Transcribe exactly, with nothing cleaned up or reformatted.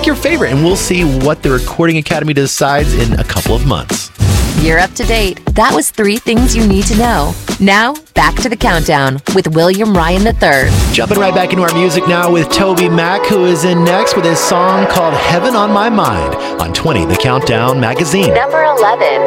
your favorite, and we'll see what the Recording Academy decides in a couple of months. You're up to date. That was three things you need to know. Now, back to the countdown with William Ryan the third. Jumping right back into our music now with Toby Mac, who is in next with his song called Heaven on My Mind on twenty The Countdown magazine. Number eleven.